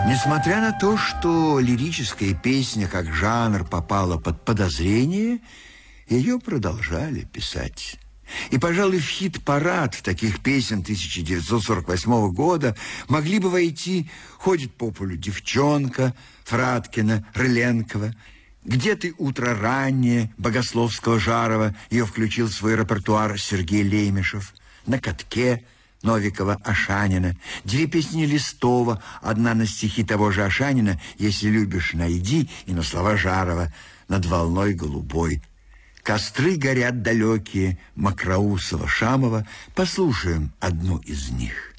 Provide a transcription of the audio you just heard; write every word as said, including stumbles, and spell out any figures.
Несмотря на то, что лирическая песня как жанр попала под подозрение, ее продолжали писать. И, пожалуй, в хит-парад таких песен тысяча девятьсот сорок восьмого года могли бы войти «Ходит по полю девчонка» Фраткина, Рыленкова, «Где ты, утро раннее» Богословского-Жарова, ее включил в свой репертуар Сергей Лемешев, «На катке» Новикова, Ашанина, две песни Листова, одна на стихи того же Ашанина «Если любишь, найди» и на слова Жарова «Над волной голубой». «Костры горят далекие» Макроусова, Шамова. Послушаем одну из них.